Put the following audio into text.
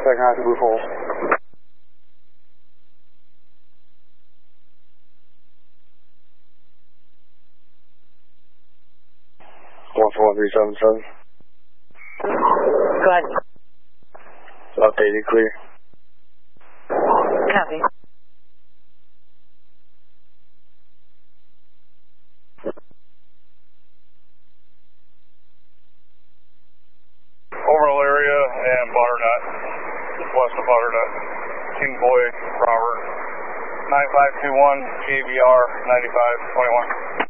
second high to Blue Hole. 14377. Go ahead. Updated, clear. Copy. Overall area and Butternut, west of Butternut. King Boy, Robert. 9521, KBR 9521.